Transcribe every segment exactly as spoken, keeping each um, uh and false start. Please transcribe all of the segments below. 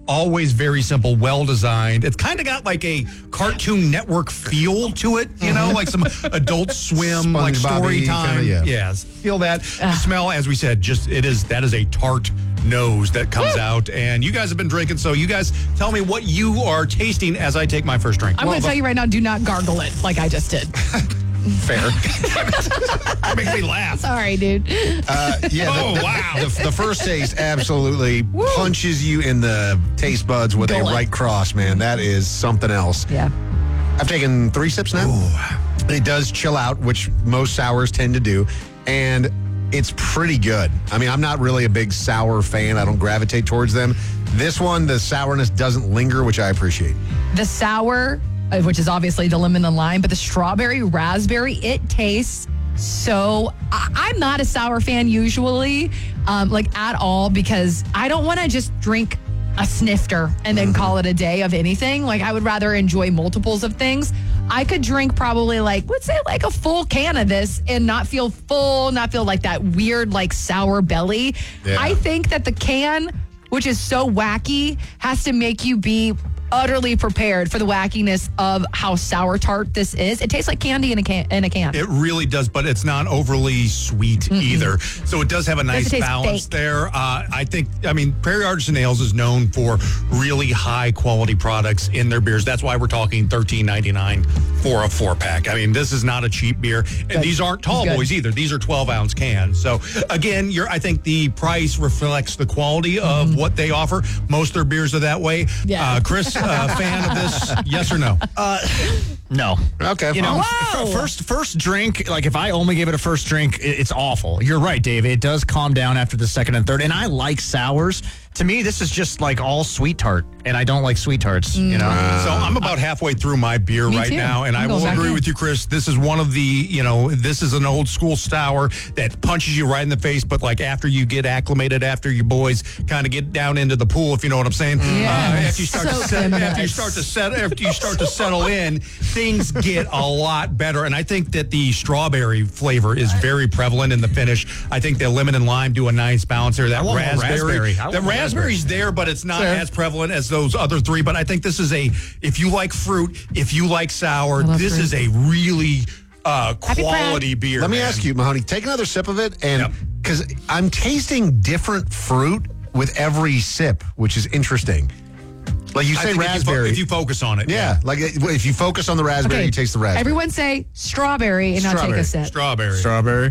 always very simple, well-designed. It's kind of got like a Cartoon Network feel to it, you know, like some Adult Swim, like story time. Kinda, yeah. Yes, feel that. The smell, as we said, just it is, that is a tart nose that comes Woo! out. And you guys have been drinking, so you guys tell me what you are tasting as I take my first drink. I'm well, going to tell you right now, do not gargle it like I just did. Fair. That makes me laugh. Sorry, dude. Uh, yeah. Oh, the, wow. The, the first taste absolutely Woo. punches you in the taste buds with Gullet. a right cross, man. That is something else. Yeah. I've taken three sips now. Ooh. It does chill out, which most sours tend to do. And it's pretty good. I mean, I'm not really a big sour fan. I don't gravitate towards them. This one, the sourness doesn't linger, which I appreciate. The sour, uh, which is obviously the lemon and lime, but the strawberry, raspberry, it tastes so... I, I'm not a sour fan usually, um, like at all, because I don't want to just drink a snifter and then mm-hmm. call it a day of anything. Like, I would rather enjoy multiples of things. I could drink probably like, let's say like a full can of this and not feel full, not feel like that weird like sour belly. Yeah. I think that the can, which is so wacky, has to make you be utterly prepared for the wackiness of how sour tart this is. It tastes like candy in a can. In a can. It really does, but it's not overly sweet mm-hmm. either. So it does have a nice balance fake. there. Uh, I think, I mean, Prairie Artisan Ales is known for really high quality products in their beers. That's why we're talking thirteen ninety-nine for a four pack. I mean, this is not a cheap beer, and good. these aren't tall boys either. These are twelve ounce cans. So again, you're, I think the price reflects the quality of mm-hmm. what they offer. Most of their beers are that way. Yeah. Uh, Chris, uh, fan of this? Yes or no? Uh, no. Okay. You know, f- first first drink, like if I only gave it a first drink, it, it's awful. You're right, Dave. It does calm down after the second and third. And I like sours. To me, this is just like all sweet tart, and I don't like sweet tarts, you know. Uh, so I'm about halfway through my beer right too. now, and I will agree with you, Chris. This is one of the, you know, this is an old school sour that punches you right in the face, but like after you get acclimated, after you boys kind of get down into the pool, if you know what I'm saying. Yeah. Uh, after you start So to set, feminist. after you start to set, after you start to settle in, things get a lot better. And I think that the strawberry flavor is very prevalent in the finish. I think the lemon and lime do a nice balance there. That I want more raspberry, raspberry. I the want raspberry's there, but it's not Sure. as prevalent as those other three. But I think this is a, if you like fruit, if you like sour, this fruit. is a really uh, quality beer. Let me man. ask you, Mahoney, take another sip of it, and Yep. because I'm tasting different fruit with every sip, which is interesting. Like you I say, think if you fo- raspberry. If you, focus on it. yeah, like if you focus on the raspberry, you taste the raspberry. Everyone say strawberry and I'll take Strawberry. a sip. Strawberry. Strawberry.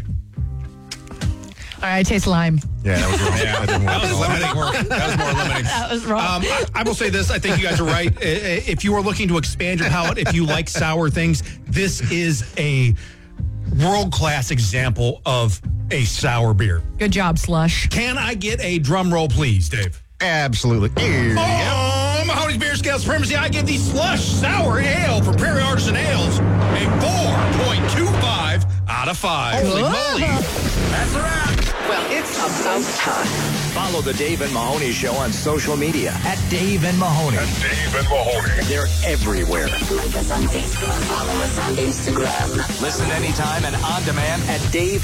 All right, I taste lime. Yeah, that was wrong. Yeah, That didn't work that was at all. limiting. That was more limiting. That was wrong. Um, I, I will say this. I think you guys are right. I- I- If you are looking to expand your palate, if you like sour things, this is a world-class example of a sour beer. Good job, Slush. Can I get a drum roll, please, Dave? Absolutely. Here. Oh, Mahoney's Beer Scale Supremacy. I give the Slush Sour Ale from Prairie Artisan Ales a four point two five out of five. Holy moly. That's a wrap. Well, it's about time. Follow the Dave and Mahoney Show on social media At Dave and Mahoney. Dave and Mahoney. They're everywhere. Like us on Facebook, follow us on Instagram. Listen anytime and on demand at Dave